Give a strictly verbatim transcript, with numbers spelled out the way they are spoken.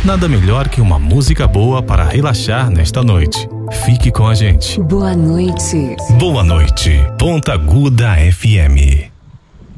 Nada melhor que uma música boa para relaxar nesta noite. Fique com a gente. Boa noite. Boa noite, Ponta Aguda F M.